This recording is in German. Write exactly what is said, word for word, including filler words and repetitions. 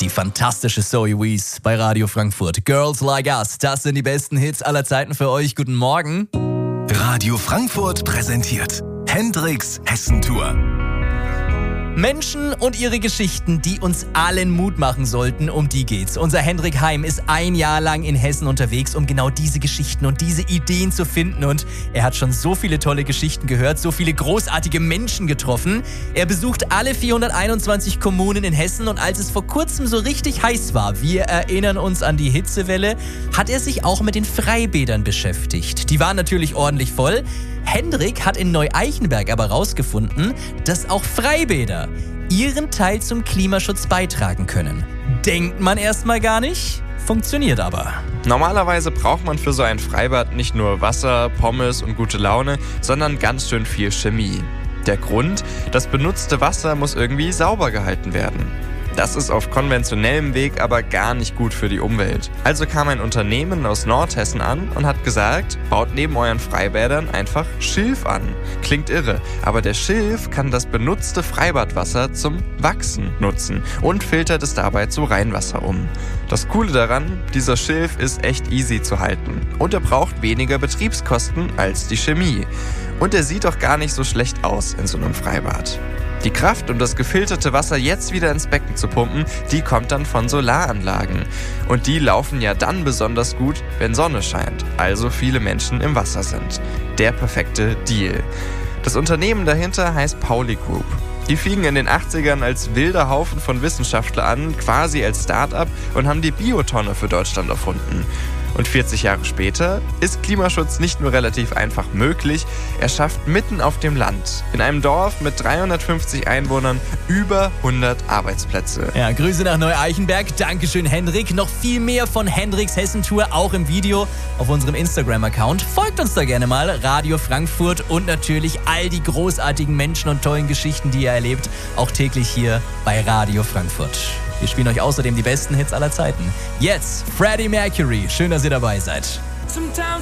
Die fantastische Zoe Wees bei Radio Frankfurt. Girls Like Us, das sind die besten Hits aller Zeiten für euch. Guten Morgen. Radio Frankfurt präsentiert Hendrix Hessentour. Menschen und ihre Geschichten, die uns allen Mut machen sollten, um die geht's. Unser Hendrik Heim ist ein Jahr lang in Hessen unterwegs, um genau diese Geschichten und diese Ideen zu finden. Und er hat schon so viele tolle Geschichten gehört, so viele großartige Menschen getroffen. Er besucht alle vierhunderteinundzwanzig Kommunen in Hessen und als es vor kurzem so richtig heiß war, wir erinnern uns an die Hitzewelle, hat er sich auch mit den Freibädern beschäftigt. Die waren natürlich ordentlich voll. Hendrik hat in Neu-Eichenberg aber rausgefunden, dass auch Freibäder ihren Teil zum Klimaschutz beitragen können. Denkt man erstmal gar nicht, funktioniert aber. Normalerweise braucht man für so ein Freibad nicht nur Wasser, Pommes und gute Laune, sondern ganz schön viel Chemie. Der Grund? Das benutzte Wasser muss irgendwie sauber gehalten werden. Das ist auf konventionellem Weg aber gar nicht gut für die Umwelt. Also kam ein Unternehmen aus Nordhessen an und hat gesagt, baut neben euren Freibädern einfach Schilf an. Klingt irre, aber der Schilf kann das benutzte Freibadwasser zum Wachsen nutzen und filtert es dabei zu Rheinwasser um. Das Coole daran, dieser Schilf ist echt easy zu halten und er braucht weniger Betriebskosten als die Chemie. Und er sieht auch gar nicht so schlecht aus in so einem Freibad. Die Kraft, um das gefilterte Wasser jetzt wieder ins Becken zu pumpen, die kommt dann von Solaranlagen. Und die laufen ja dann besonders gut, wenn Sonne scheint, also viele Menschen im Wasser sind. Der perfekte Deal. Das Unternehmen dahinter heißt Pauli Group. Die fingen in den achtzigern als wilder Haufen von Wissenschaftlern an, quasi als Start-up und haben die Biotonne für Deutschland erfunden. Und vierzig Jahre später ist Klimaschutz nicht nur relativ einfach möglich, er schafft mitten auf dem Land, in einem Dorf mit dreihundertfünfzig Einwohnern, über hundert Arbeitsplätze. Ja, Grüße nach Neu-Eichenberg. Dankeschön, Hendrik. Noch viel mehr von Hendriks Hessentour, auch im Video auf unserem Instagram-Account. Folgt uns da gerne mal, Radio Frankfurt und natürlich all die großartigen Menschen und tollen Geschichten, die ihr erlebt, auch täglich hier bei Radio Frankfurt. Wir spielen euch außerdem die besten Hits aller Zeiten. Jetzt Freddie Mercury. Schön, dass ihr dabei seid. Sometimes